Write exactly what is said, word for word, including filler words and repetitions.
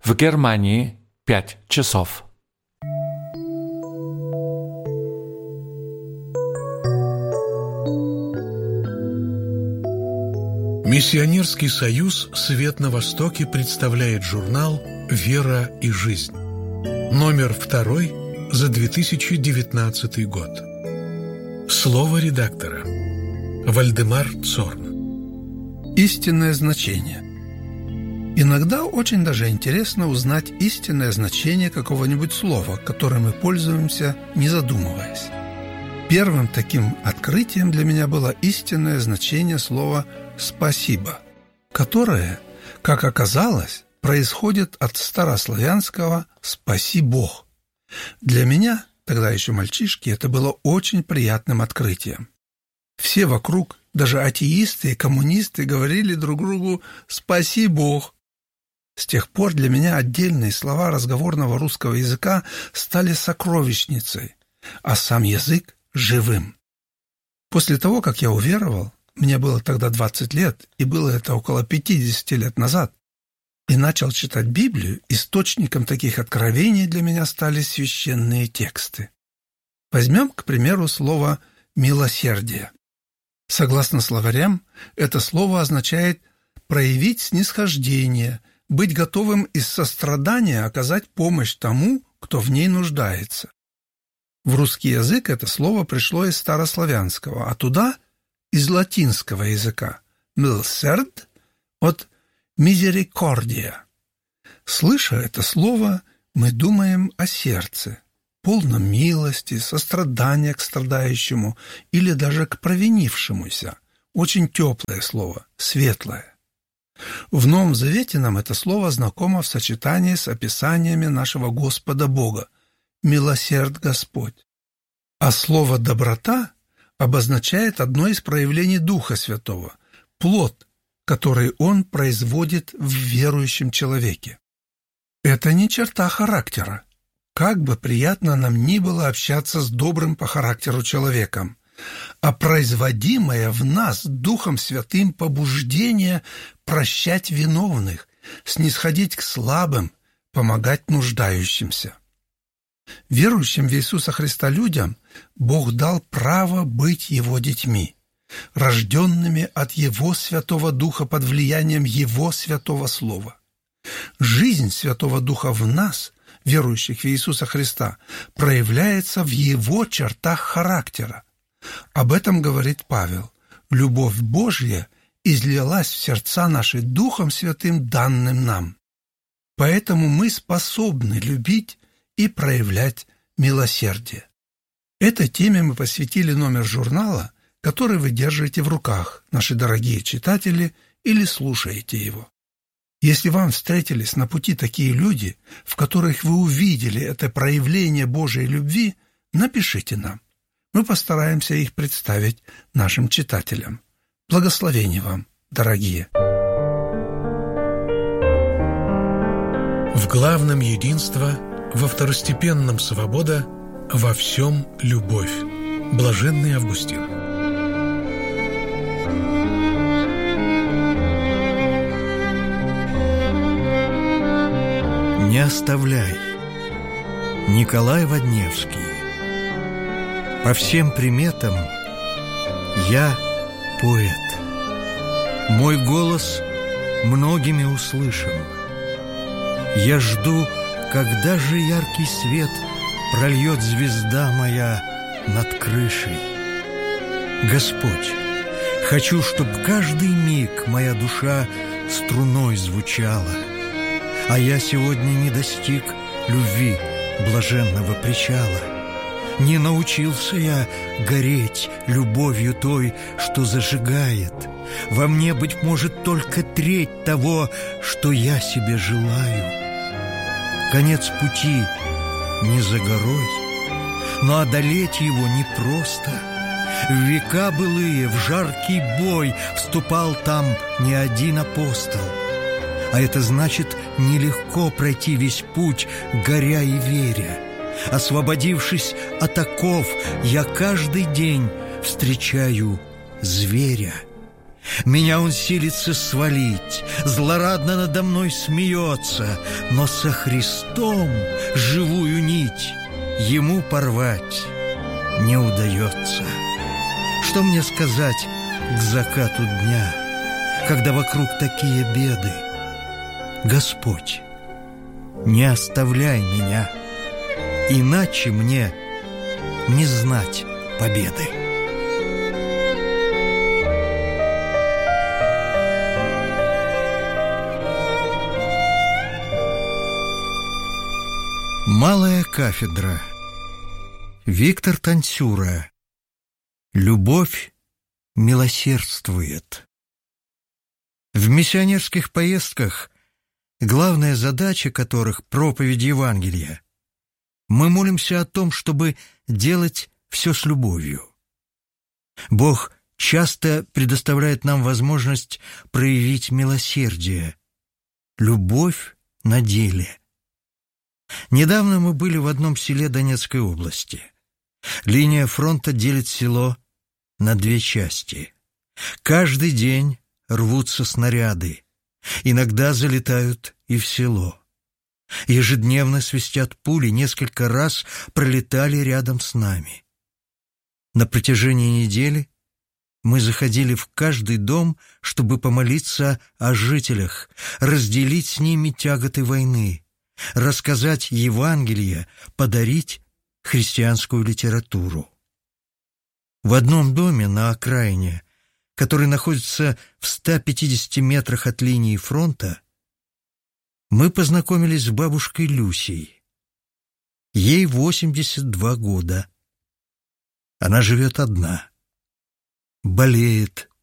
В Германии пять часов. Миссионерский союз «Свет на Востоке» представляет журнал «Вера и жизнь». Номер второй за две тысячи девятнадцатый год. Слово редактора. Вальдемар Цорн. Истинное значение. Иногда очень даже интересно узнать истинное значение какого-нибудь слова, которым мы пользуемся, не задумываясь. Первым таким открытием для меня было истинное значение слова «спасибо», которое, как оказалось, происходит от старославянского «спаси Бог». Для меня, тогда еще мальчишки, это было очень приятным открытием. Все вокруг, даже атеисты и коммунисты, говорили друг другу «спаси Бог». С тех пор для меня отдельные слова разговорного русского языка стали сокровищницей, а сам язык – живым. После того, как я уверовал, мне было тогда двадцать лет, и было это около пятьдесят лет назад, и начал читать Библию, источником таких откровений для меня стали священные тексты. Возьмем, к примеру, слово «милосердие». Согласно словарям, это слово означает проявить снисхождение, быть готовым из сострадания оказать помощь тому, кто в ней нуждается. В русский язык это слово пришло из старославянского, а туда – из латинского языка «милсерд» от «мизерикордия». Слыша это слово, мы думаем о сердце, полном милости, сострадания к страдающему или даже к провинившемуся. Очень теплое слово, светлое. В Новом Завете нам это слово знакомо в сочетании с описаниями нашего Господа Бога «Милосерд Господь». А слово «доброта» обозначает одно из проявлений Духа Святого – плод, который Он производит в верующем человеке. Это не черта характера. Как бы приятно нам ни было общаться с добрым по характеру человеком, а производимое в нас Духом Святым побуждение прощать виновных, снисходить к слабым, помогать нуждающимся. Верующим в Иисуса Христа людям Бог дал право быть Его детьми, рожденными от Его Святого Духа под влиянием Его Святого Слова. Жизнь Святого Духа в нас, верующих в Иисуса Христа, проявляется в Его чертах характера. Об этом говорит Павел. «Любовь Божья излилась в сердца наши Духом Святым, данным нам». Поэтому мы способны любить и проявлять милосердие. Этой теме мы посвятили номер журнала, который вы держите в руках, наши дорогие читатели, или слушаете его. Если вам встретились на пути такие люди, в которых вы увидели это проявление Божьей любви, напишите нам. Мы постараемся их представить нашим читателям. Благословения вам, дорогие! В главном единство, во второстепенном свобода, во всем любовь. Блаженный Августин. Не оставляй. Николай Водневский. По всем приметам я поэт. Мой голос многими услышан. Я жду, когда же яркий свет прольет звезда моя над крышей. Господь, хочу, чтоб каждый миг моя душа струной звучала, а я сегодня не достиг любви блаженного причала. Не научился я гореть любовью той, что зажигает. Во мне, быть может, только треть того, что я себе желаю. Конец пути не за горой, но одолеть его непросто. В века былые, в жаркий бой вступал там не один апостол. А это значит нелегко пройти весь путь, горя и веря. Освободившись от оков, я каждый день встречаю зверя. Меня он силится свалить, злорадно надо мной смеется, но со Христом живую нить ему порвать не удается. Что мне сказать к закату дня, когда вокруг такие беды? Господь, не оставляй меня, иначе мне не знать победы. Малая кафедра. Виктор Танцюра. Любовь милосердствует. В миссионерских поездках, главная задача которых — проповедь Евангелия, мы молимся о том, чтобы делать все с любовью. Бог часто предоставляет нам возможность проявить милосердие, любовь на деле. Недавно мы были в одном селе Донецкой области. Линия фронта делит село на две части. Каждый день рвутся снаряды, иногда залетают и в село. Ежедневно свистят пули, несколько раз пролетали рядом с нами. На протяжении недели мы заходили в каждый дом, чтобы помолиться о жителях, разделить с ними тяготы войны, рассказать Евангелие, подарить христианскую литературу. В одном доме на окраине, который находится в ста пятидесяти метрах от линии фронта, мы познакомились с бабушкой Люсей. Ей восемьдесят два года. Она живет одна, болеет